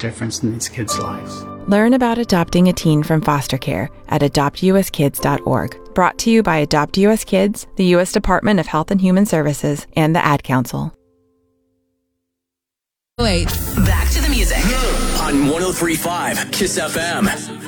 difference in these kids' lives. Learn about adopting a teen from foster care at adoptuskids.org. Brought to you by Adopt U.S. Kids, the U.S. Department of Health and Human Services, and the Ad Council. Wait. Back to the music. On 103.5 KISS FM.